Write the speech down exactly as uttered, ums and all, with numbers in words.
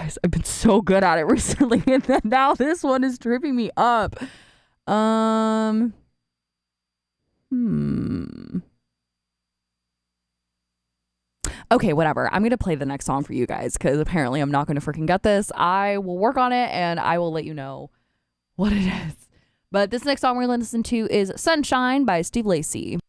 guys, I've been so good at it recently, and then now this one is tripping me up. Um, hmm. Okay, whatever. I'm going to play the next song for you guys because apparently I'm not going to freaking get this. I will work on it and I will let you know what it is. But this next song we're going to listen to is Sunshine by Steve Lacy.